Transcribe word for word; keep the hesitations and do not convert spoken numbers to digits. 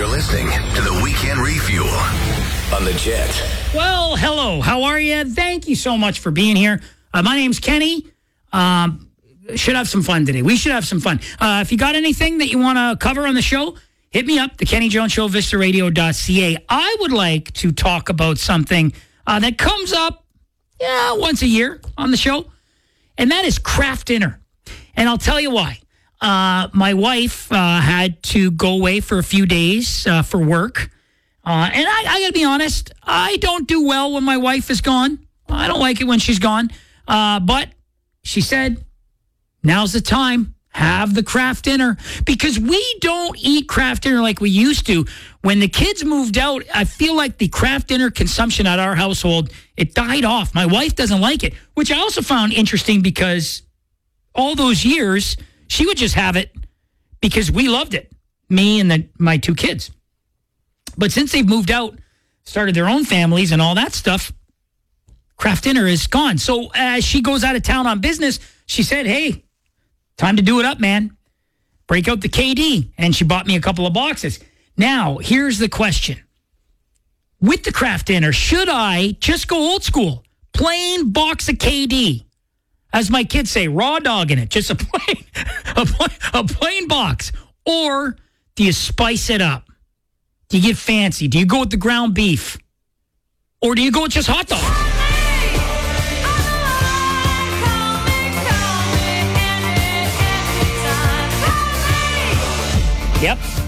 You're listening to the Weekend Refuel on the Jet. Well, hello. How are you? Thank you so much for being here. Uh, my name's Kenny. Um, should have some fun today. We should have some fun. Uh, if you got anything that you want to cover on the show, hit me up, the Kenny Jones Show, vista radio dot c a. I would like to talk about something uh, that comes up yeah, once a year on the show, and that is craft dinner. And I'll tell you why. Uh, my wife uh, had to go away for a few days uh, for work. Uh, and I, I got to be honest, I don't do well when my wife is gone. I don't like it when she's gone. Uh, but she said, now's the time. Have the craft dinner. Because we don't eat craft dinner like we used to. When the kids moved out, I feel like the craft dinner consumption at our household, it died off. My wife doesn't like it, which I also found interesting because all those years, she would just have it because we loved it, me and the, my two kids. But since they've moved out, started their own families and all that stuff, craft dinner is gone. So as she goes out of town on business, she said, hey, time to do it up, man. Break out the K D. And she bought me a couple of boxes. Now, here's the question. With the craft dinner, should I just go old school? Plain box of K D. As my kids say, raw dog in it. Just a plain, a plain, a plain box. Or do you spice it up? Do you get fancy? Do you go with the ground beef? Or do you go with just hot dog? Yep.